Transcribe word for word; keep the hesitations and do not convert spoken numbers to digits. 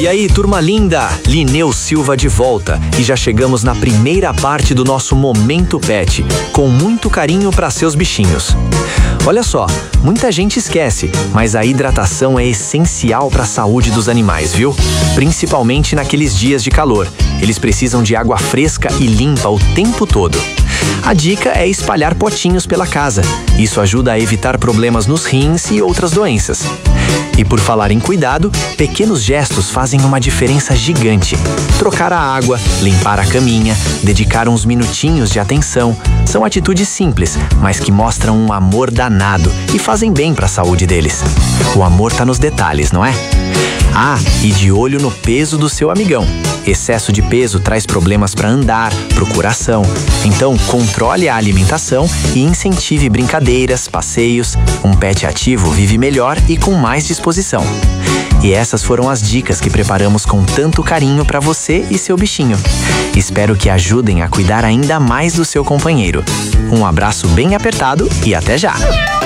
aí, turma linda? Lineu Silva de volta e já chegamos na primeira parte do nosso Momento Pet, com muito carinho para seus bichinhos. Olha só, muita gente esquece, mas a hidratação é essencial para a saúde dos animais, viu? Principalmente naqueles dias de calor. Eles precisam de água fresca e limpa o tempo todo. A dica é espalhar potinhos pela casa. Isso ajuda a evitar problemas nos rins e outras doenças. E por falar em cuidado, pequenos gestos fazem uma diferença gigante. Trocar a água, limpar a caminha, dedicar uns minutinhos de atenção, são atitudes simples, mas que mostram um amor danado e fazem bem para a saúde deles. O amor tá nos detalhes, não é? Ah, e de olho no peso do seu amigão. Excesso de peso traz problemas para andar, pro coração. Então, controle a alimentação e incentive brincadeiras, passeios. Um pet ativo vive melhor e com mais disposição. E essas foram as dicas que preparamos com tanto carinho para você e seu bichinho. Espero que ajudem a cuidar ainda mais do seu companheiro. Um abraço bem apertado e até já!